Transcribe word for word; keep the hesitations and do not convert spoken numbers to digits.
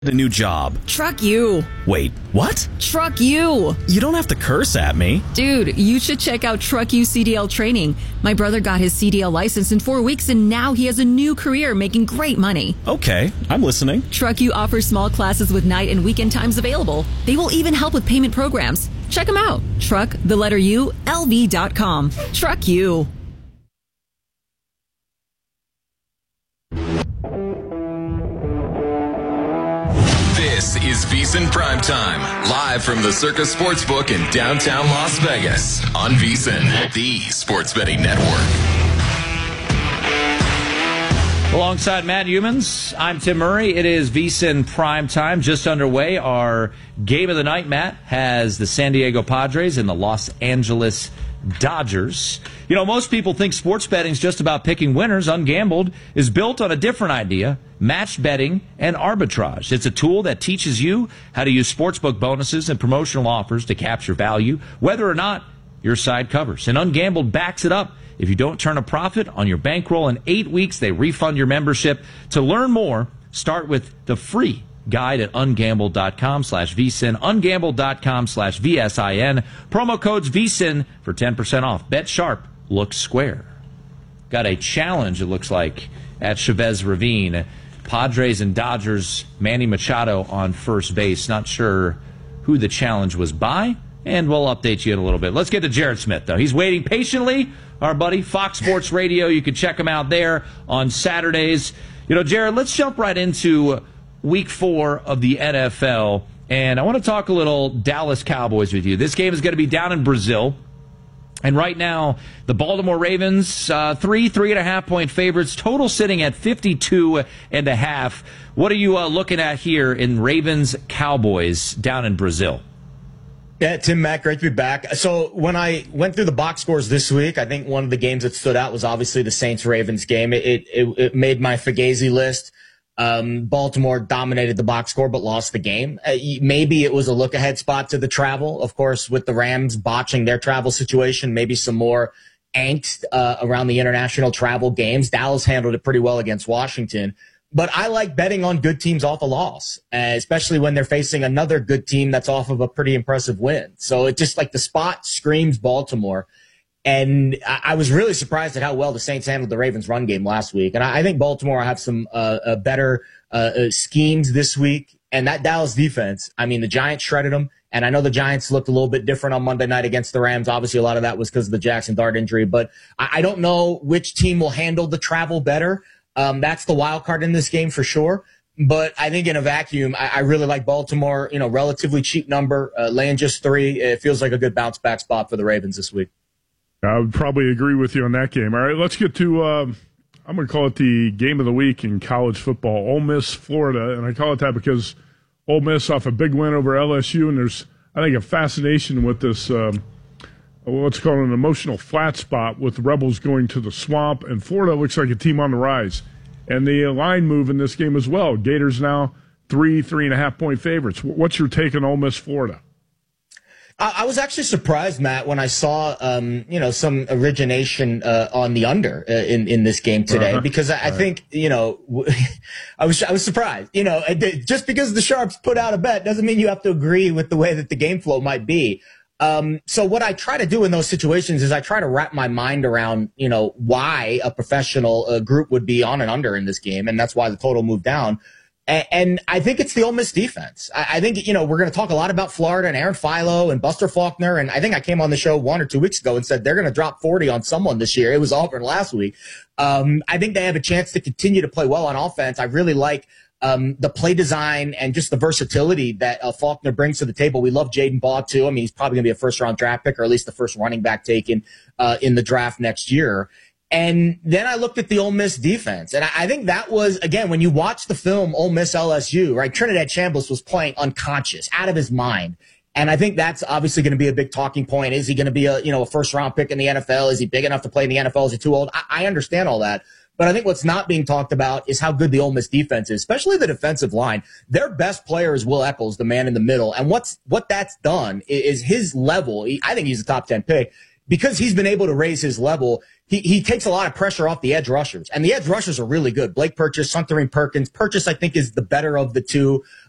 A new job. Truck you. Wait, what? Truck you. You don't have to curse at me. Dude, you should check out Truck You C D L training. My brother got his C D L license in four weeks and now he has a new career making great money. Okay, I'm listening. Truck You offers small classes with night and weekend times available. They will even help with payment programs. Check them out. Truck, the letter U, L V dot com. Truck You. This is VSiN Primetime, live from the Circus Sportsbook in downtown Las Vegas on VSiN, the sports betting network. Alongside Matt Humans, I'm Tim Murray. It is VSiN Primetime, just underway. Our game of the night, Matt, has the San Diego Padres and the Los Angeles Dodgers. You know, most people think sports betting is just about picking winners. Ungambled is built on a different idea, matched betting and arbitrage. It's a tool that teaches you how to use sportsbook bonuses and promotional offers to capture value, whether or not your side covers. And Ungambled backs it up. If you don't turn a profit on your bankroll in eight weeks, they refund your membership. To learn more, start with the free guide at ungambled.com slash vsin, ungambled.com slash VSIN. Promo codes VSIN for ten percent off. Bet sharp, look square. Got a challenge, it looks like, at Chavez Ravine. Padres and Dodgers, Manny Machado on first base. Not sure who the challenge was by, and we'll update you in a little bit. Let's get to Jared Smith, though. He's waiting patiently. Our buddy, Fox Sports Radio. You can check him out there on Saturdays. You know, Jared, let's jump right into week four of the N F L, and I want to talk a little Dallas Cowboys with you. This game is going to be down in Brazil, and right now the Baltimore Ravens, uh, three, three and a half point favorites, total sitting at fifty-two and a half. What are you uh, looking at here in Ravens Cowboys down in Brazil? Yeah, Tim, Matt, great to be back. So when I went through the box scores this week, I think one of the games that stood out was obviously the Saints-Ravens game. It, it, it made my Fugazi list. Um, Baltimore dominated the box score but lost the game. Uh, maybe it was a look-ahead spot to the travel. Of course, with the Rams botching their travel situation, maybe some more angst uh, around the international travel games. Dallas handled it pretty well against Washington. But I like betting on good teams off a loss, uh, especially when they're facing another good team that's off of a pretty impressive win. So it just like the spot screams Baltimore. And I, I was really surprised at how well the Saints handled the Ravens run game last week. And I, I think Baltimore have some uh, uh, better uh, uh, schemes this week. And that Dallas defense, I mean, the Giants shredded them. And I know the Giants looked a little bit different on Monday night against the Rams. Obviously, a lot of that was because of the Jackson Dart injury. But I, I don't know which team will handle the travel better. Um, that's the wild card in this game for sure. But I think in a vacuum, I, I really like Baltimore, you know, relatively cheap number, uh, laying just three. It feels like a good bounce back spot for the Ravens this week. I would probably agree with you on that game. All right, let's get to, um, I'm going to call it the game of the week in college football, Ole Miss, Florida. And I call it that because Ole Miss off a big win over L S U, and there's, I think, a fascination with this, um, what's called an emotional flat spot with the Rebels going to the swamp, and Florida looks like a team on the rise. And the line move in this game as well. Gators now three, three and a half point favorites. What's your take on Ole Miss, Florida? I was actually surprised, Matt, when I saw, um, you know, some origination uh, on the under uh, in in this game today, uh-huh. because I, I right. think, you know, I was I was surprised. You know, just because the Sharps put out a bet doesn't mean you have to agree with the way that the game flow might be. Um, so what I try to do in those situations is I try to wrap my mind around, you know, why a professional uh, group would be on an under in this game, and that's why the total moved down. And I think it's the Ole Miss defense. I think, you know, we're going to talk a lot about Florida and Aaron Philo and Buster Faulkner. And I think I came on the show one or two weeks ago and said they're going to drop forty on someone this year. It was Auburn last week. Um, I think they have a chance to continue to play well on offense. I really like um, the play design and just the versatility that uh, Faulkner brings to the table. We love Jaden Baugh, too. I mean, he's probably going to be a first-round draft pick or at least the first running back taken uh, in the draft next year. And then I looked at the Ole Miss defense, and I think that was, again, when you watch the film Ole Miss L S U, right, Trinidad Chambliss was playing unconscious, out of his mind. And I think that's obviously going to be a big talking point. Is he going to be a, you know, a first-round pick in the N F L? Is he big enough to play in the N F L? Is he too old? I, I understand all that. But I think what's not being talked about is how good the Ole Miss defense is, especially the defensive line. Their best player is Will Eccles, the man in the middle. And what's what that's done is his level. He, I think he's a top ten pick. Because he's been able to raise his level, he, he takes a lot of pressure off the edge rushers. And the edge rushers are really good. Blake Purchase, Suntarine Perkins. Purchase, I think, is the better of the two.